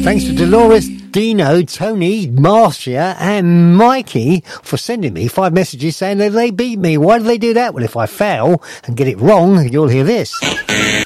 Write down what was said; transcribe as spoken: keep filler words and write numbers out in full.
Thanks to Dolores, Dino, Tony, Marcia and Mikey for sending me five messages saying that they beat me. Why did they do that? Well, if I fail and get it wrong, you'll hear this.